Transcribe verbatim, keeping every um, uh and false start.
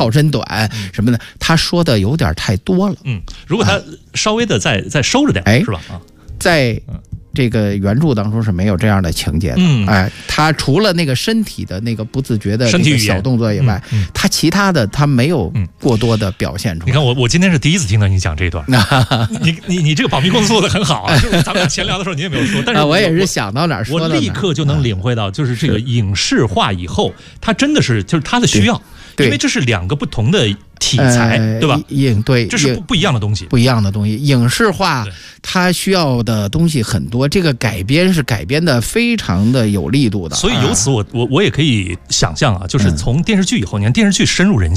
套真短什么的，他说的有点太多了。 嗯，如果他稍微的再再收着点， 哎， 是吧？啊， 在这个原著当中是没有这样的情节的。 嗯， 哎，他除了那个身体的那个不自觉的身体语言小动作以外， 嗯嗯、 他其他的他没有过多的表现出来。 你看我我今天是第一次听到你讲这一段，你你你这个保密工作做得很好啊！就是咱们俩闲聊的时候你也没有说，但是 我,、 啊、我也是想到哪儿说到哪儿， 我立刻就能领会到，就是这个影视化以后，它真的是就是它的需要。因为这是两个不同的题材，呃、对吧？ 影对， 这是不不一样的东西， 不一样的东西。影视化它需要的东西很多，这个改编是改编的非常的有力度的。 所以由此我我我也可以想象啊，就是从电视剧以后，你看电视剧深入人心。